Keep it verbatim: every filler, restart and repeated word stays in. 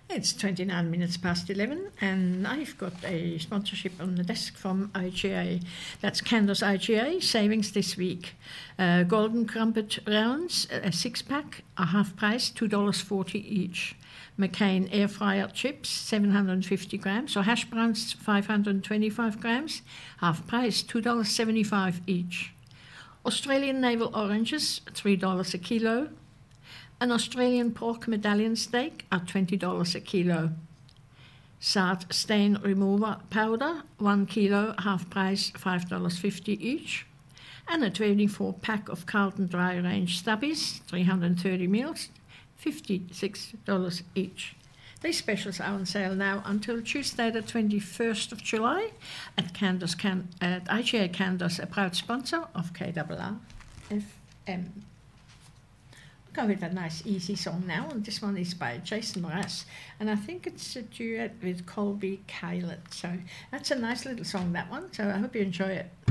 It's twenty-nine minutes past eleven, and I've got a sponsorship on the desk from I G A. That's Candos I G A savings this week. Uh, Golden Crumpet rounds, a six-pack, a half price, two dollars forty each. McCain air fryer chips, seven hundred fifty grams, or hash browns, five hundred twenty-five grams, half price, two dollars seventy-five each. Australian navel oranges, three dollars a kilo. An Australian pork medallion steak at twenty dollars a kilo. Sard stain remover powder, one kilo, half price, five dollars fifty each. And a twenty-four pack of Carlton Dry Range Stubbies, three hundred thirty mils, fifty-six dollars each. These specials are on sale now until Tuesday the twenty-first of July at Candos, Can- at I G A Candos, a proud sponsor of K R R F M. Go with a nice easy song now, and this one is by Jason Mraz, and I think it's a duet with Colby Kylet. So that's a nice little song, that one, so I hope you enjoy it.